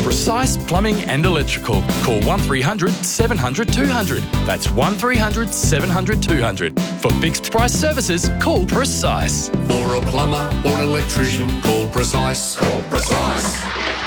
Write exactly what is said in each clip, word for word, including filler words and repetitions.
Precise Plumbing and Electrical. Call one three hundred seven hundred two hundred. That's one three hundred seven hundred two hundred. For fixed price services, call Precise. For a plumber or an electrician, call Precise. Call Precise.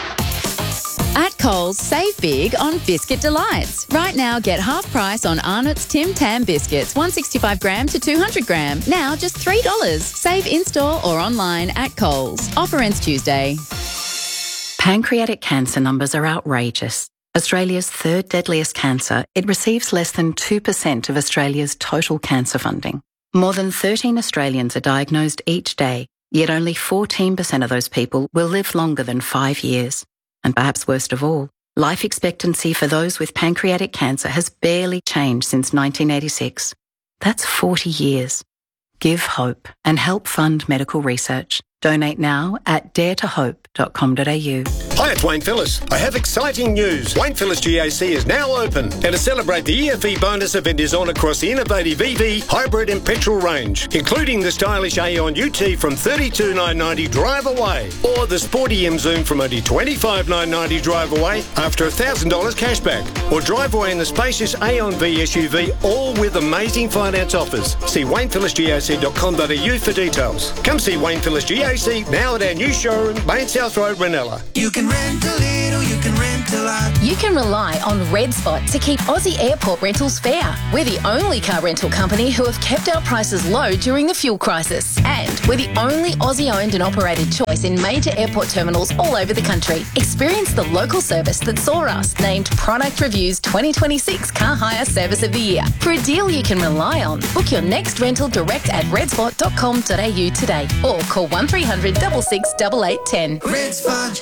At Coles, save big on Biscuit Delights. Right now, get half price on Arnott's Tim Tam biscuits, one sixty-five gram to two hundred gram. Now just three dollars. Save in-store or online at Coles. Offer ends Tuesday. Pancreatic cancer numbers are outrageous. Australia's third deadliest cancer, it receives less than two percent of Australia's total cancer funding. More than thirteen Australians are diagnosed each day, yet only fourteen percent of those people will live longer than five years. And perhaps worst of all, life expectancy for those with pancreatic cancer has barely changed since nineteen eighty-six. That's forty years. Give hope and help fund medical research. Donate now at dare to hope dot com dot a u. Hi, it's Wayne Phillis. I have exciting news. Wayne Phillis G A C is now open. And to celebrate, the E F E bonus event is on across the innovative E V, hybrid and petrol range, including the stylish Aeon U T from thirty-two thousand nine hundred ninety drive away, or the sporty M Zoom from only twenty-five thousand nine hundred ninety drive away after one thousand dollars cashback, or drive away in the spacious Aeon V S U V, all with amazing finance offers. See wayne phillis g a c dot com dot a u for details. Come see Wayne Phillis G A C now at our new showroom, Main South Road, Ranella. You can rent a little, you can rent a lot. You can rely on Red Spot to keep Aussie airport rentals fair. We're the only car rental company who have kept our prices low during the fuel crisis. And we're the only Aussie-owned and operated choice in major airport terminals all over the country. Experience the local service that saw us named Product Review's twenty twenty-six Car Hire Service of the Year. For a deal you can rely on, book your next rental direct at red spot dot com dot a u today or call one three hundred six six eight eight one zero. Red Spot.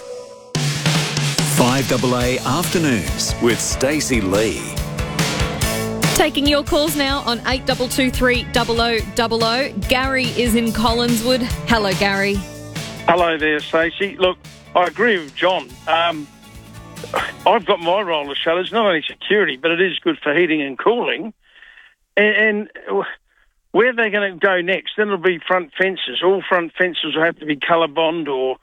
five A A Afternoons with Stacey Lee. Taking your calls now on eight two two three double oh double oh. Gary is in Collinswood. Hello, Gary. Hello there, Stacey. Look, I agree with John. Um, I've got my roller shutters, not only security, but it is good for heating and cooling. And, and where are they going to go next? Then it'll be front fences. All front fences will have to be colour bond or,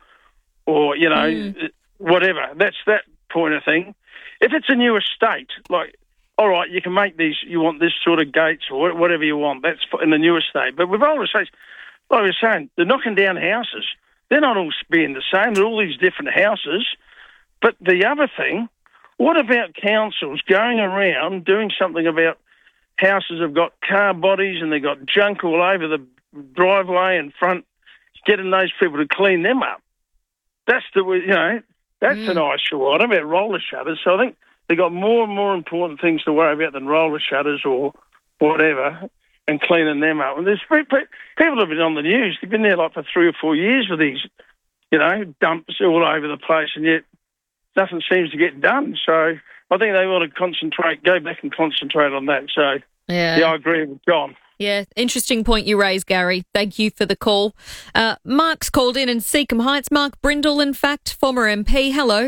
or you know, mm. whatever. That's that point of thing. If it's a new estate, like, all right, you can make these, you want this sort of gates or whatever you want. That's in the new estate. But with older estates, like I was saying, they're knocking down houses. They're not all being the same. They're all these different houses. But the other thing, what about councils going around doing something about houses have got car bodies and they've got junk all over the driveway and front, getting those people to clean them up? That's the, you know, that's mm. an issue. I don't know about roller shutters. So I think they've got more and more important things to worry about than roller shutters or whatever and cleaning them up. And there's people have been on the news. They've been there like for three or four years with these, you know, dumps all over the place, and yet nothing seems to get done. So I think they want to concentrate, go back and concentrate on that. So, yeah, yeah I agree with John. Yeah, interesting point you raised, Gary. Thank you for the call. Uh, Mark's called in in Seacombe Heights. Mark Brindle, in fact, former M P. Hello.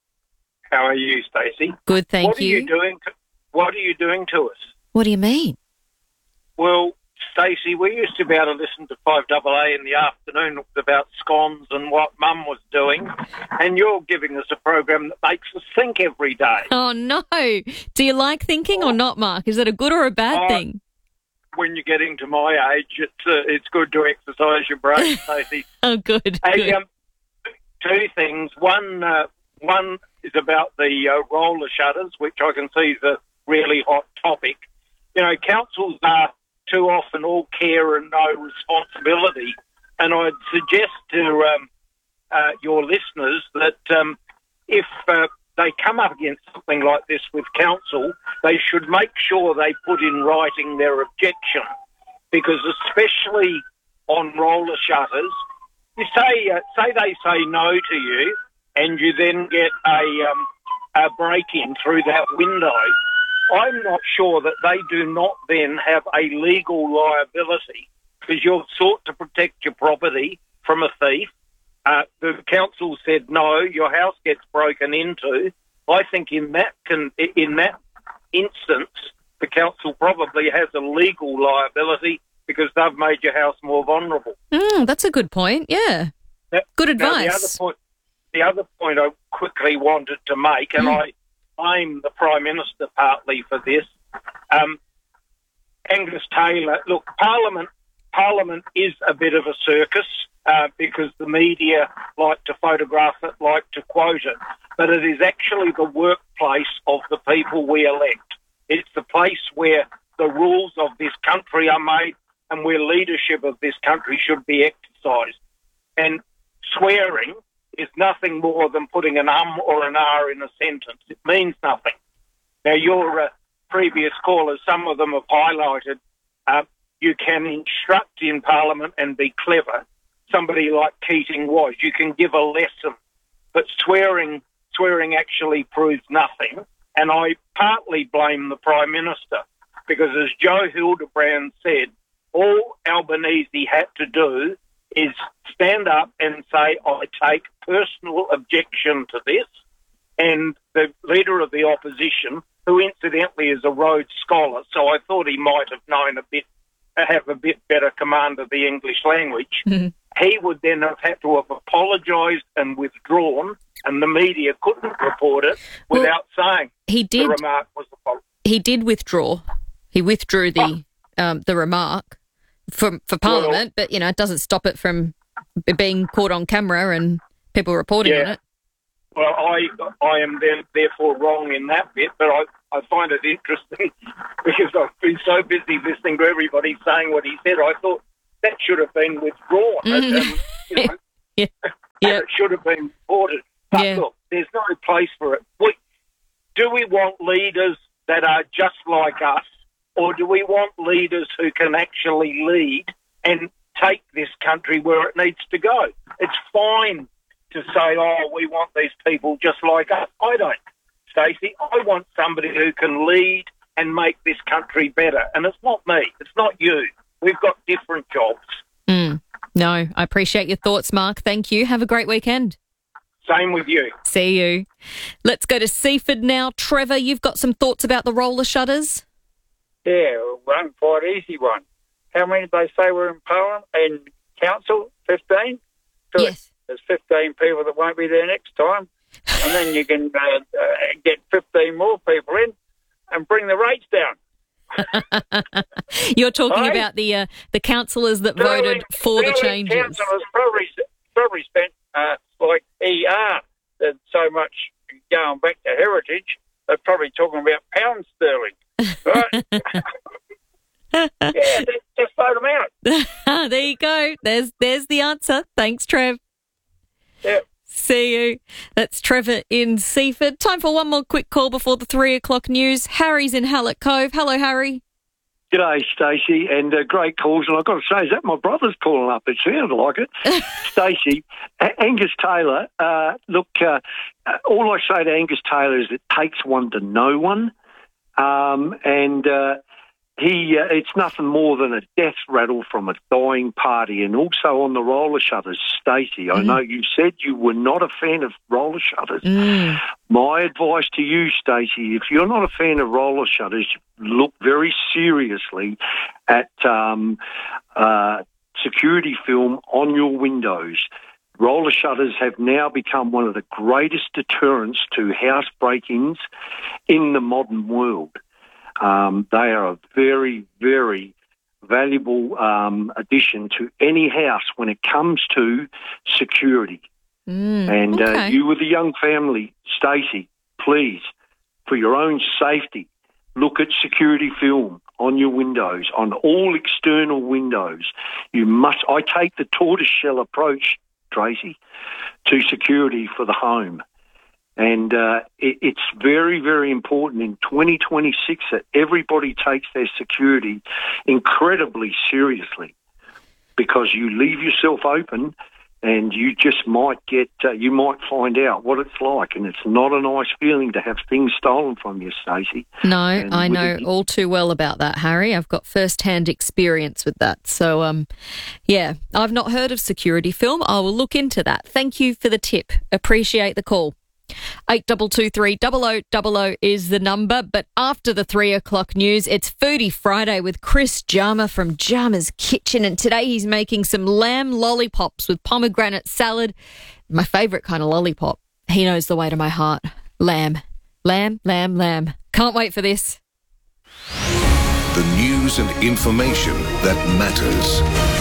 How are you, Stacey? Good, thank what you. Are you doing to, what are you doing to us? What do you mean? Well, Stacey, we used to be able to listen to five A A in the afternoon about scones and what Mum was doing, and you're giving us a program that makes us think every day. Oh, no. Do you like thinking or not, Mark? Is it a good or a bad uh, thing? When you're getting to my age, it's uh, it's good to exercise your brain, Stacey. Oh, good. And, good. Um, two things. One, uh, one is about the uh, roller shutters, which I can see is a really hot topic. You know, councils are too often all care and no responsibility, and I'd suggest to um, uh, your listeners that um, if uh, they come up against something like this with council, they should make sure they put in writing their objection, because especially on roller shutters, you say uh, say they say no to you, and you then get a um, a break-in through that window. I'm not sure that they do not then have a legal liability, because you're sought to protect your property from a thief. Uh, the council said no, your house gets broken into. I think in that can, in that instance, the council probably has a legal liability because they've made your house more vulnerable. Mm, that's a good point. Yeah, now, good advice. Now the other point, the other point I quickly wanted to make, and mm. I blame the Prime Minister partly for this. Um, Angus Taylor, look, Parliament, Parliament is a bit of a circus uh, because the media like to photograph it, like to quote it, but it is actually the workplace of the people we elect. It's the place where the rules of this country are made and where leadership of this country should be exercised. And swearing is nothing more than putting an um or an R in a sentence. It means nothing. Now, your uh, previous callers, some of them have highlighted, uh, you can instruct in Parliament and be clever. Somebody like Keating was. You can give a lesson. But swearing, swearing actually proves nothing. And I partly blame the Prime Minister because, as Joe Hildebrand said, all Albanese had to do is stand up and say, I take personal objection to this. And the Leader of the Opposition, who incidentally is a Rhodes Scholar, so I thought he might have known a bit, have a bit better command of the English language, mm-hmm. he would then have had to have apologised and withdrawn, and the media couldn't report it without well, saying he did, the remark was a fault. He did withdraw. He withdrew the oh. um, the remark for, for Parliament, well, but, you know, it doesn't stop it from being caught on camera and people reporting yeah. on it. Well, I I am then therefore wrong in that bit, but I, I find it interesting because I've been so busy listening to everybody saying what he said. I thought that should have been withdrawn. Mm. And, you know, yeah. Yeah. It should have been reported. But yeah. look, there's no place for it. We, do we want leaders that are just like us, or do we want leaders who can actually lead and take this country where it needs to go? It's fine to say, oh, we want these people just like us. I don't, Stacey. I want somebody who can lead and make this country better. And it's not me. It's not you. We've got different jobs. Mm. No, I appreciate your thoughts, Mark. Thank you. Have a great weekend. Same with you. See you. Let's go to Seaford now. Trevor, you've got some thoughts about the roller shutters? Yeah, one quite easy one. How many did they say were in Parliament and Council? fifteen? So yes. There's fifteen people that won't be there next time. And then you can uh, uh, get fifteen more people in and bring the rates down. You're talking right? about the uh, the councillors that Sterling, voted for Sterling the changes. Councillors probably, probably spent, uh, like E R, there's so much going back to heritage, they're probably talking about pound sterling. Right? yeah, just vote them out. There you go. There's there's the answer. Thanks, Trev. Yeah. See you. That's Trevor in Seaford. Time for one more quick call before the three o'clock news. Harry's in Hallett Cove. Hello, Harry. G'day, Stacey, and uh, great calls. And I've got to say, is that my brother's calling up? It sounded like it. Stacey, A- Angus Taylor, uh, look, uh, uh, all I say to Angus Taylor is it takes one to know one. Um, and uh, he, uh, it's nothing more than a death rattle from a dying party. And also on the roller shutters, Stacey, mm. I know you said you were not a fan of roller shutters. Mm. My advice to you, Stacey, if you're not a fan of roller shutters, look very seriously at um, uh, security film on your windows. Roller shutters have now become one of the greatest deterrents to house break-ins in the modern world. Um, they are a very, very valuable um, addition to any house when it comes to security. Mm, and okay. uh, you with a young family, Stacey, please, for your own safety, look at security film on your windows, on all external windows. You must. I take the tortoiseshell approach, Tracy, to security for the home. And uh, it, it's very, very important in twenty twenty-six that everybody takes their security incredibly seriously, because you leave yourself open and you just might get, uh, you might find out what it's like. And it's not a nice feeling to have things stolen from you, Stacey. No, and I know it, all too well about that, Harry. I've got first-hand experience with that. So, um, yeah, I've not heard of security film. I will look into that. Thank you for the tip. Appreciate the call. eight two two three double oh double oh is the number. But after the three o'clock news, it's Foodie Friday with Chris Jarma from Jarma's Kitchen. And today he's making some lamb lollipops with pomegranate salad. My favourite kind of lollipop. He knows the way to my heart. Lamb. Lamb, lamb, lamb. Can't wait for this. The news and information that matters.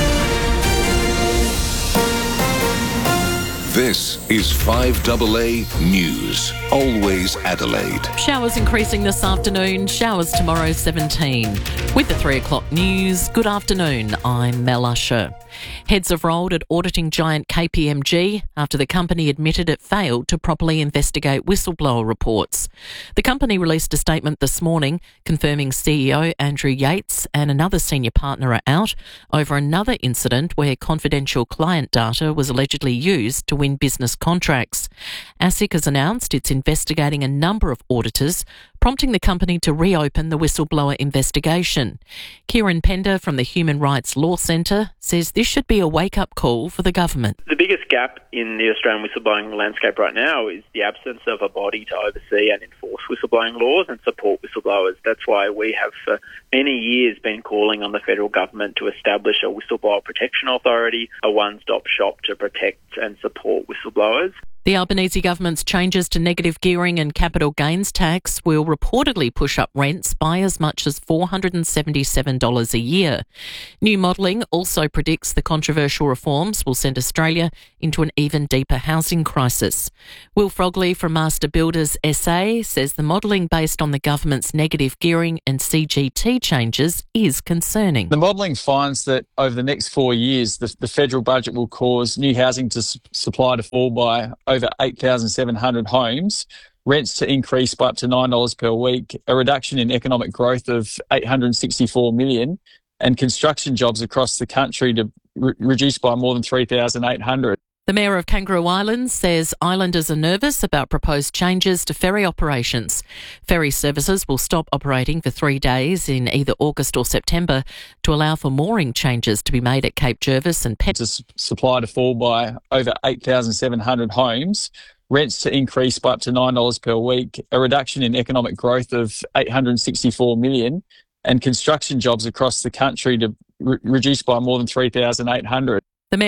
This is five A A News. Always Adelaide. Showers increasing this afternoon, showers tomorrow seventeen. With the three o'clock news, good afternoon, I'm Mel Usher. Heads have rolled at auditing giant K P M G after the company admitted it failed to properly investigate whistleblower reports. The company released a statement this morning confirming C E O Andrew Yates and another senior partner are out over another incident where confidential client data was allegedly used to win business contracts. ASIC has announced it's investigating a number of auditors, prompting the company to reopen the whistleblower investigation. Kieran Pender from the Human Rights Law Centre says this should be a wake-up call for the government. The biggest gap in the Australian whistleblowing landscape right now is the absence of a body to oversee and enforce whistleblowing laws and support whistleblowers. That's why we have for many years been calling on the federal government to establish a whistleblower protection authority, a one-stop shop to protect and support whistleblowers. The Albanese government's changes to negative gearing and capital gains tax will reportedly push up rents by as much as four hundred seventy-seven dollars a year. New modelling also predicts the controversial reforms will send Australia into an even deeper housing crisis. Will Frogley from Master Builders S A says the modelling based on the government's negative gearing and C G T changes is concerning. The modelling finds that over the next four years, the, the federal budget will cause new housing to su- supply to fall by over eight thousand seven hundred homes, rents to increase by up to nine dollars per week, a reduction in economic growth of eight hundred sixty-four million, and construction jobs across the country to re- reduce by more than three thousand eight hundred. The Mayor of Kangaroo Island says islanders are nervous about proposed changes to ferry operations. Ferry services will stop operating for three days in either August or September to allow for mooring changes to be made at Cape Jervis and Pet. To su- supply to fall by over eight thousand seven hundred homes, rents to increase by up to nine dollars per week, a reduction in economic growth of eight hundred sixty-four million, and construction jobs across the country to re- reduce by more than three thousand eight hundred.